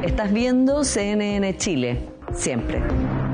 Estás viendo CNN Chile, siempre.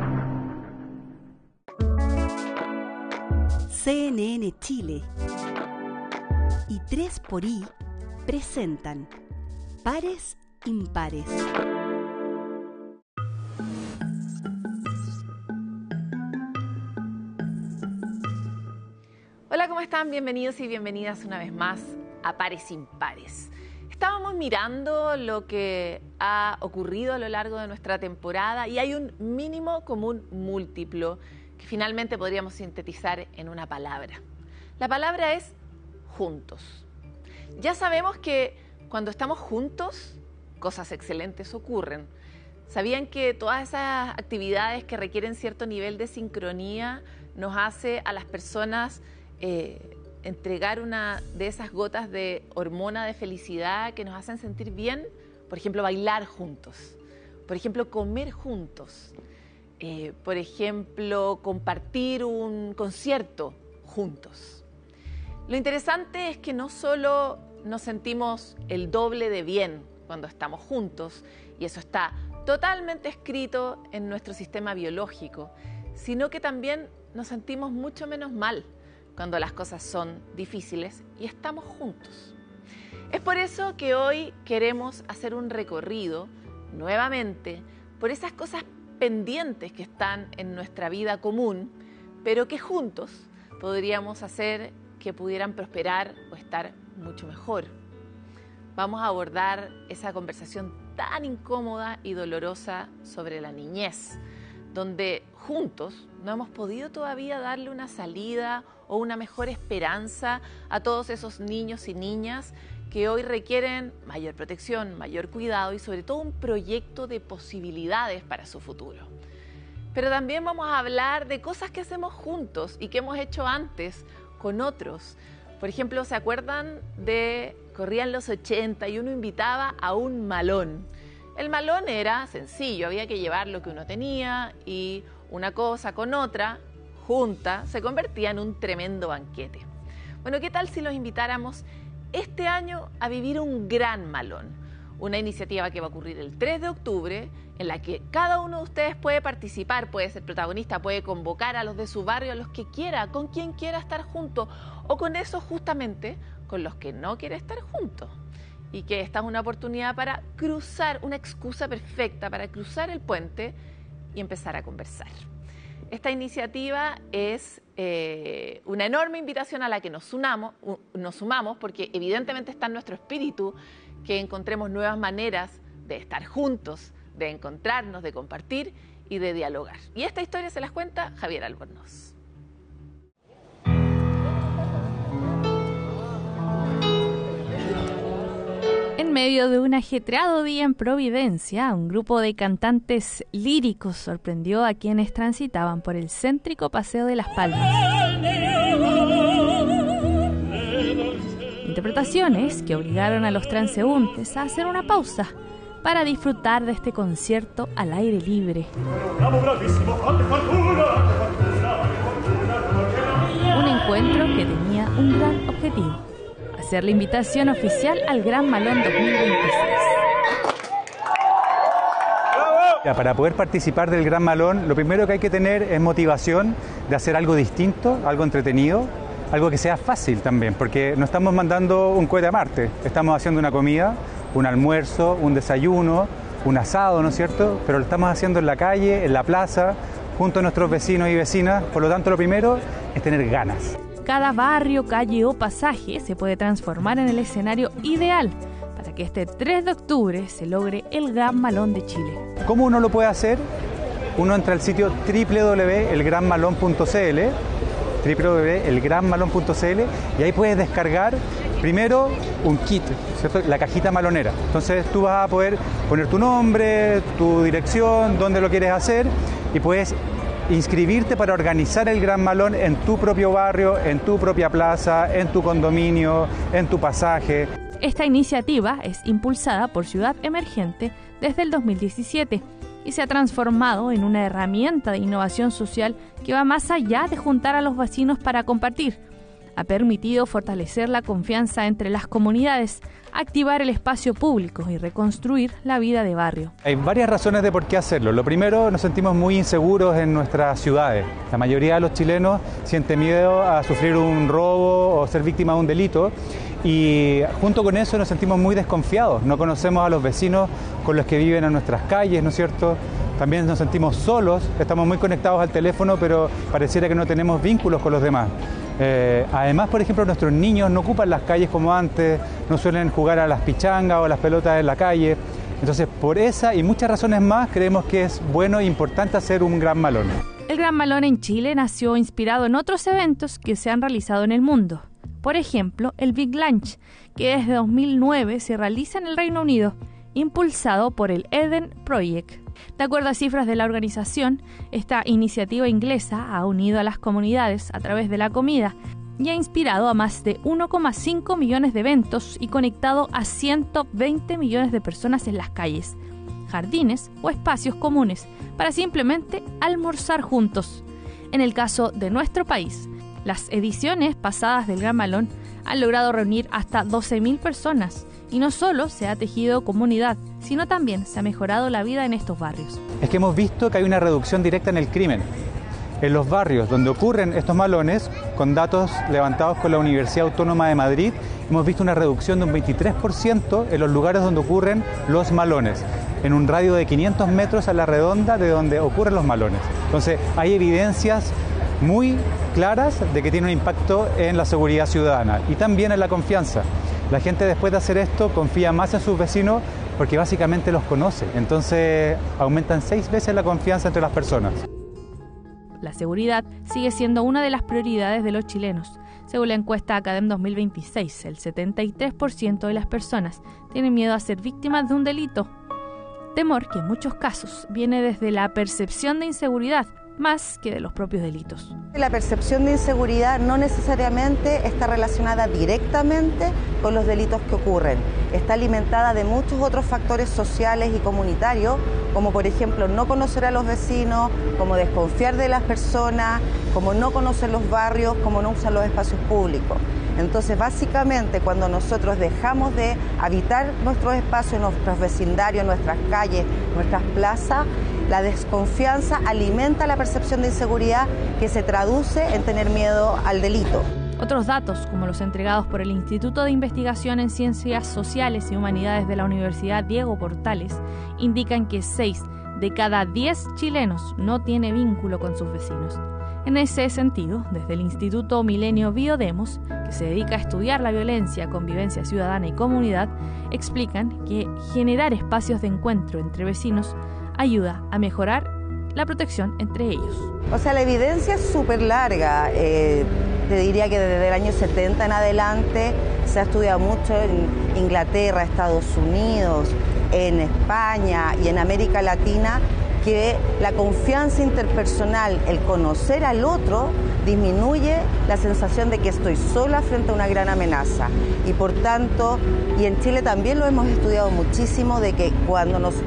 CNN Chile y 3xI presentan Pares Impares. Hola, ¿cómo están? Bienvenidos y bienvenidas una vez más a Pares Impares. Estábamos mirando lo que ha ocurrido a lo largo de nuestra temporada y hay un mínimo común múltiplo que finalmente podríamos sintetizar en una palabra. La palabra es juntos. Ya sabemos que cuando estamos juntos, cosas excelentes ocurren. ¿Sabían que todas esas actividades que requieren cierto nivel de sincronía nos hace a las personas entregar una de esas gotas de hormona de felicidad que nos hacen sentir bien? Por ejemplo, bailar juntos. Por ejemplo, comer juntos. Por ejemplo, compartir un concierto juntos. Lo interesante es que no solo nos sentimos el doble de bien cuando estamos juntos, y eso está totalmente escrito en nuestro sistema biológico, sino que también nos sentimos mucho menos mal cuando las cosas son difíciles y estamos juntos. Es por eso que hoy queremos hacer un recorrido nuevamente por esas cosas pendientes que están en nuestra vida común, pero que juntos podríamos hacer que pudieran prosperar o estar mucho mejor. Vamos a abordar esa conversación tan incómoda y dolorosa sobre la niñez, donde juntos no hemos podido todavía darle una salida o una mejor esperanza a todos esos niños y niñas que hoy requieren mayor protección, mayor cuidado y sobre todo un proyecto de posibilidades para su futuro. Pero también vamos a hablar de cosas que hacemos juntos y que hemos hecho antes con otros. Por ejemplo, ¿se acuerdan de corrían los 80 y uno invitaba a un malón? El malón era sencillo, había que llevar lo que uno tenía y una cosa con otra, junta, se convertía en un tremendo banquete. Bueno, ¿qué tal si los invitáramos este año a vivir un gran malón? Una iniciativa que va a ocurrir el 3 de octubre, en la que cada uno de ustedes puede participar, puede ser protagonista, puede convocar a los de su barrio, a los que quiera, con quien quiera estar junto, o con esos justamente con los que no quiere estar juntos. Y que esta es una oportunidad para cruzar, una excusa perfecta para cruzar el puente y empezar a conversar. Esta iniciativa es una enorme invitación a la que nos sumamos porque evidentemente está en nuestro espíritu que encontremos nuevas maneras de estar juntos, de encontrarnos, de compartir y de dialogar. Y esta historia se las cuenta Javier Albornoz. En medio de un ajetreado día en Providencia, un grupo de cantantes líricos sorprendió a quienes transitaban por el céntrico Paseo de las Palmas. Interpretaciones que obligaron a los transeúntes a hacer una pausa para disfrutar de este concierto al aire libre. Un encuentro que tenía un gran objetivo: hacer la invitación oficial al Gran Malón 2026. Para poder participar del Gran Malón, lo primero que hay que tener es motivación de hacer algo distinto, algo entretenido, algo que sea fácil también, porque no estamos mandando un cohete a Marte, estamos haciendo una comida, un almuerzo, un desayuno, un asado, ¿no es cierto? Pero lo estamos haciendo en la calle, en la plaza, junto a nuestros vecinos y vecinas, por lo tanto lo primero es tener ganas. Cada barrio, calle o pasaje se puede transformar en el escenario ideal para que este 3 de octubre se logre el Gran Malón de Chile. ¿Cómo uno lo puede hacer? Uno entra al sitio www.elgranmalon.cl y ahí puedes descargar primero un kit, ¿cierto? La cajita malonera. Entonces tú vas a poder poner tu nombre, tu dirección, dónde lo quieres hacer y puedes inscribirte para organizar el Gran Malón en tu propio barrio, en tu propia plaza, en tu condominio, en tu pasaje. Esta iniciativa es impulsada por Ciudad Emergente desde el 2017 y se ha transformado en una herramienta de innovación social que va más allá de juntar a los vecinos para compartir. Ha permitido fortalecer la confianza entre las comunidades, activar el espacio público y reconstruir la vida de barrio. Hay varias razones de por qué hacerlo. Lo primero, nos sentimos muy inseguros en nuestras ciudades. La mayoría de los chilenos siente miedo a sufrir un robo o ser víctima de un delito, y junto con eso nos sentimos muy desconfiados. No conocemos a los vecinos con los que viven en nuestras calles, ¿no es cierto? También nos sentimos solos, estamos muy conectados al teléfono, pero pareciera que no tenemos vínculos con los demás. Además, por ejemplo, nuestros niños no ocupan las calles como antes, no suelen jugar a las pichangas o a las pelotas en la calle. Entonces, por esa y muchas razones más, creemos que es bueno e importante hacer un Gran Malón. El Gran Malón en Chile nació inspirado en otros eventos que se han realizado en el mundo. Por ejemplo, el Big Lunch, que desde 2009 se realiza en el Reino Unido, impulsado por el Eden Project. De acuerdo a cifras de la organización, esta iniciativa inglesa ha unido a las comunidades a través de la comida y ha inspirado a más de 1,5 millones de eventos y conectado a 120 millones de personas en las calles, jardines o espacios comunes para simplemente almorzar juntos. En el caso de nuestro país, las ediciones pasadas del Gran Malón han logrado reunir hasta 12.000 personas. Y no solo se ha tejido comunidad, sino también se ha mejorado la vida en estos barrios. Es que hemos visto que hay una reducción directa en el crimen. En los barrios donde ocurren estos malones, con datos levantados con la Universidad Autónoma de Madrid, hemos visto una reducción de un 23% en los lugares donde ocurren los malones, en un radio de 500 metros a la redonda de donde ocurren los malones. Entonces, hay evidencias muy claras de que tiene un impacto en la seguridad ciudadana y también en la confianza. La gente, después de hacer esto, confía más en sus vecinos porque básicamente los conoce. Entonces aumentan 6 veces la confianza entre las personas. La seguridad sigue siendo una de las prioridades de los chilenos. Según la encuesta Academ 2026, el 73% de las personas tienen miedo a ser víctimas de un delito. Temor que en muchos casos viene desde la percepción de inseguridad, más que de los propios delitos. La percepción de inseguridad no necesariamente está relacionada directamente con los delitos que ocurren. Está alimentada de muchos otros factores sociales y comunitarios, como por ejemplo no conocer a los vecinos, como desconfiar de las personas, como no conocer los barrios, como no usar los espacios públicos. Entonces, básicamente, cuando nosotros dejamos de habitar nuestros espacios, nuestros vecindarios, nuestras calles, nuestras plazas, la desconfianza alimenta la percepción de inseguridad que se traduce en tener miedo al delito. Otros datos, como los entregados por el Instituto de Investigación en Ciencias Sociales y Humanidades de la Universidad Diego Portales, indican que 6 de cada 10 chilenos no tiene vínculo con sus vecinos. En ese sentido, desde el Instituto Milenio Biodemos, que se dedica a estudiar la violencia, convivencia ciudadana y comunidad, explican que generar espacios de encuentro entre vecinos ayuda a mejorar la protección entre ellos. O sea, la evidencia es súper larga. Te diría que desde el año 70 en adelante se ha estudiado mucho en Inglaterra, Estados Unidos, en España y en América Latina, que la confianza interpersonal, el conocer al otro, disminuye la sensación de que estoy sola frente a una gran amenaza. Y por tanto, y en Chile también lo hemos estudiado muchísimo, de que cuando nos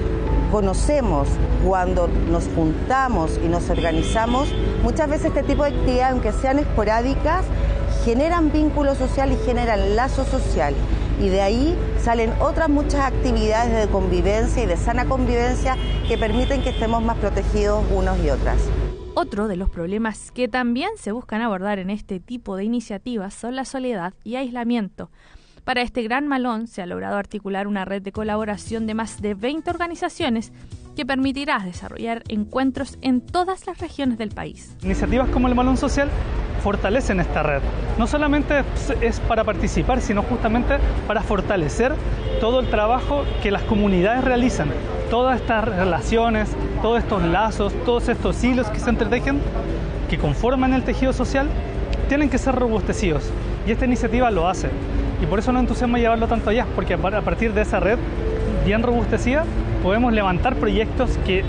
conocemos, cuando nos juntamos y nos organizamos, muchas veces este tipo de actividades, aunque sean esporádicas, generan vínculo social y generan lazo social. Y de ahí salen otras muchas actividades de convivencia y de sana convivencia que permiten que estemos más protegidos unos y otras. Otro de los problemas que también se buscan abordar en este tipo de iniciativas son la soledad y aislamiento. Para este Gran Malón se ha logrado articular una red de colaboración de más de 20 organizaciones que permitirá desarrollar encuentros en todas las regiones del país. Iniciativas como el Malón Social fortalecen esta red. No solamente es para participar, sino justamente para fortalecer todo el trabajo que las comunidades realizan. Todas estas relaciones, todos estos lazos, todos estos hilos que se entretejen, que conforman el tejido social, tienen que ser robustecidos. Y esta iniciativa lo hace. Y por eso nos entusiasma llevarlo tanto allá, porque a partir de esa red bien robustecida podemos levantar proyectos que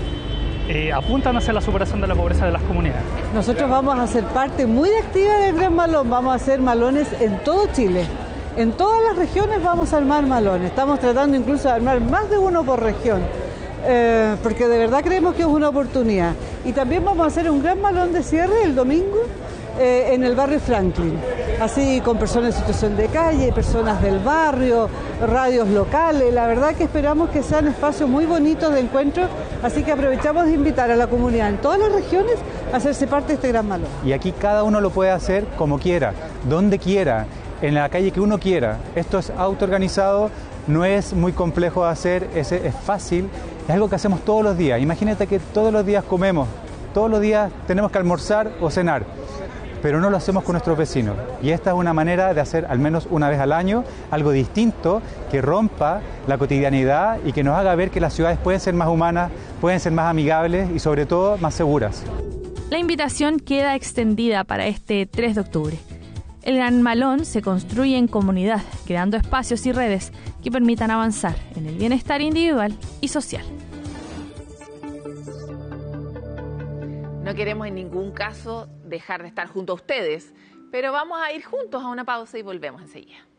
apuntan hacia la superación de la pobreza de las comunidades. Nosotros vamos a ser parte muy activa del Gran Malón, vamos a hacer malones en todo Chile. En todas las regiones vamos a armar malones, estamos tratando incluso de armar más de uno por región, porque de verdad creemos que es una oportunidad. Y también vamos a hacer un gran malón de cierre el domingo, en el barrio Franklin, así con personas en situación de calle, personas del barrio, radios locales. La verdad que esperamos que sean espacios muy bonitos de encuentro, así que aprovechamos de invitar a la comunidad en todas las regiones a hacerse parte de este gran malón. Y aquí cada uno lo puede hacer como quiera, donde quiera, en la calle que uno quiera. Esto es autoorganizado, no es muy complejo de hacer, es fácil, es algo que hacemos todos los días. Imagínate que todos los días comemos, todos los días tenemos que almorzar o cenar, pero no lo hacemos con nuestros vecinos. Y esta es una manera de hacer al menos una vez al año algo distinto, que rompa la cotidianidad y que nos haga ver que las ciudades pueden ser más humanas, pueden ser más amigables y sobre todo más seguras. La invitación queda extendida para este 3 de octubre. El Gran Malón se construye en comunidad, creando espacios y redes que permitan avanzar en el bienestar individual y social. No queremos en ningún caso dejar de estar junto a ustedes, pero vamos a ir juntos a una pausa y volvemos enseguida.